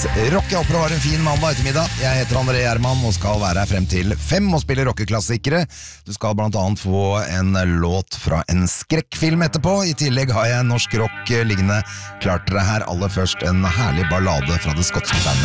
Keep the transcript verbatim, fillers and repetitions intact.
Rock. Jeg håper du har en fin mandag ettermiddag. Jeg heter André Gjerman og skal være her frem til fem og spille rockeklassikere. Du skal blant annet få en låt fra en skrekkfilm etterpå. I tillegg har jeg norsk rock liggende klart dere her. Aller først en herlig ballade fra det skotske bandet